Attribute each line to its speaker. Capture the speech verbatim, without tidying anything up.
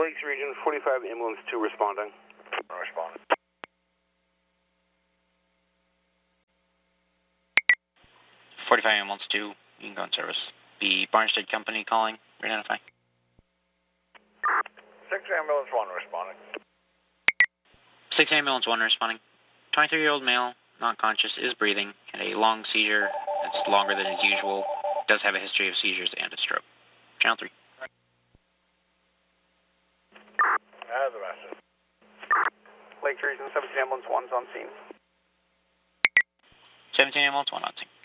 Speaker 1: Lakes Region, forty-five ambulance two responding.
Speaker 2: Responding.
Speaker 3: forty-five ambulance two, you can go in service. The Barnstead Company calling, identify.
Speaker 2: six ambulance one responding.
Speaker 3: six ambulance one responding. twenty-three-year-old male, not conscious, is breathing, had a long seizure that's longer than his usual, does have a history of seizures and a stroke. Channel three.
Speaker 2: I have the message.
Speaker 1: Lakes Region, seventeen ambulance one's on scene.
Speaker 3: seventeen ambulance one on scene.